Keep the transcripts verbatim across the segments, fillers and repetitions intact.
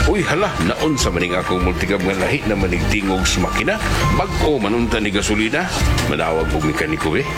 Uy hala, naon sa maning akong multigab nga lahi na manigtingog sa makina. Bag-o manunta ni gasolina. Manawag og mekaniko eh.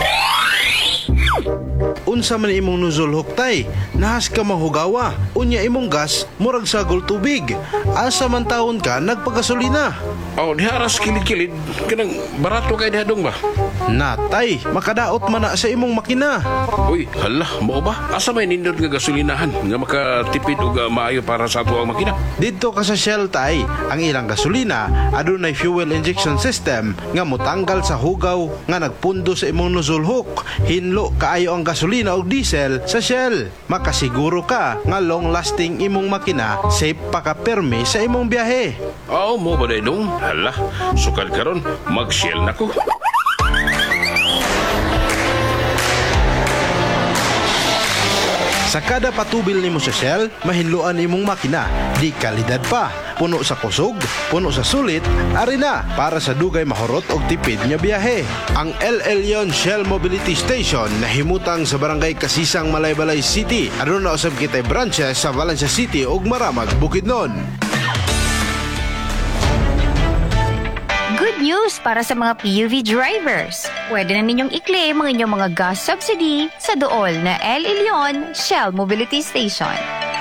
Unsa man imong nozzle hook tay? Nahas ka mahugawa. Unya imong gas murag sagol tubig. Asa man taon ka nagpagasolina? Oh, diharas kilid-kilid. Kanang barato kay dihadong ba? Natay, makadaot man na sa imong makina. Uy, hala, mo ba? Asa may nindot nga gasolinahan nga makatipid og uh, maayo para sa ato ang makina? Dito ka sa Shell tay, ang ilang gasolina adunay fuel injection system nga motanggal sa hugaw nga nagpundo sa imong nozzle hook. Hinlo kaayo ang gasolina o diesel sa Shell. Makasiguro ka nga long lasting imong makina, safe pa ka permi sa imong biyahe. Oh, mo ba dong? Hala, sukad karon mag-Shell nako. Sa kada patubil nimo sa Shell, mahinluan imong makina, di kalidad pa, puno sa kusog, puno sa sulit, ari na para sa dugay mahurot og tipid nga biyahe. Ang El Elyon Shell Mobility Station nahimutang sa barangay Kasisang, Malaybalay City. Aduna usab kitay branches sa Valencia City ug Maramag, Bukidnon. Good news para sa mga P U V drivers. Pwede na ninyong i-claim ang inyong mga gas subsidy sa dool na El Elyon Shell Mobility Station.